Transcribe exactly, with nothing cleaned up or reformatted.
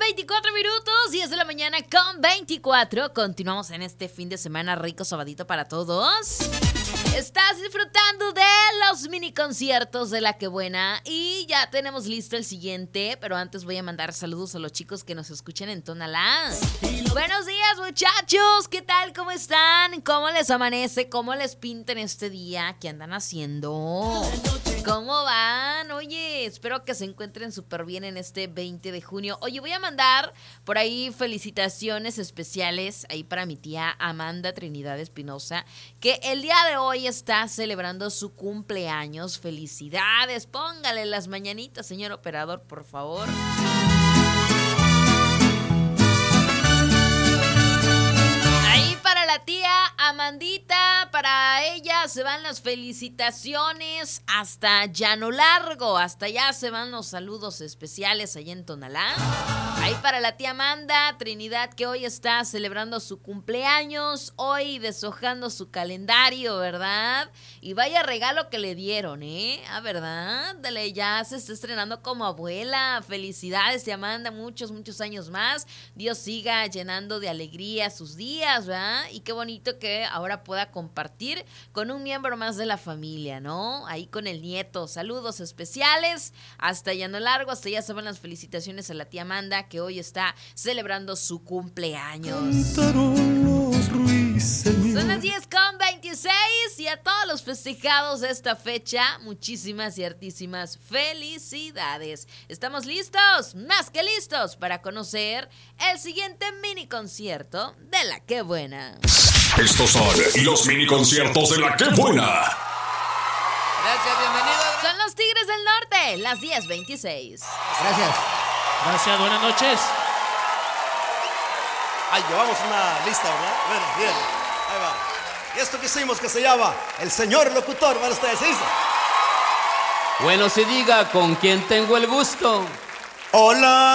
veinticuatro minutos, diez de la mañana con veinticuatro. Continuamos en este fin de semana rico, sabadito para todos. Estás disfrutando de los mini conciertos de La Que Buena y ya tenemos listo el siguiente, pero antes voy a mandar saludos a los chicos que nos escuchan en Tonalá. Buenos días, muchachos, ¿qué tal? ¿Cómo están? ¿Cómo les amanece? ¿Cómo les pintan este día? ¿Qué andan haciendo? ¿Cómo van? Oye, espero que se encuentren súper bien en este veinte de junio. Oye, voy a mandar por ahí felicitaciones especiales ahí para mi tía Amanda Trinidad Espinosa, que el día de hoy está celebrando su cumpleaños. Felicidades, póngale las mañanitas, señor operador, por favor. Ahí para la tía Amandita, para ella se van las felicitaciones hasta Llano Largo, hasta allá se van los saludos especiales allá en Tonalá. Ahí para la tía Amanda Trinidad, que hoy está celebrando su cumpleaños, hoy deshojando su calendario, ¿verdad? Y vaya regalo que le dieron, ¿eh? Ah, ¿verdad? Dale, ya se está estrenando como abuela. Felicidades, tía Amanda, muchos, muchos años más. Dios siga llenando de alegría sus días, ¿verdad? Y qué bonito que ahora pueda compartir con un miembro más de la familia, ¿no? Ahí con el nieto. Saludos especiales hasta Llano Largo, hasta allá se van las felicitaciones a la tía Amanda, que hoy está celebrando su cumpleaños. Son las diez con veintiséis y a todos los festejados de esta fecha, muchísimas y hartísimas felicidades. ¿Estamos listos? Más que listos para conocer el siguiente mini concierto de La Que Buena. Estos son los mini conciertos de La Que Buena. Gracias, bienvenidos. Son los Tigres del Norte, las diez veintiséis. Gracias. Gracias, buenas noches. Ay, llevamos una lista, ¿verdad? Bueno, bien. Ahí va. Y esto que hicimos que se llama El Señor Locutor para ustedes, ¿sí? Bueno, se diga con quién tengo el gusto. Hola.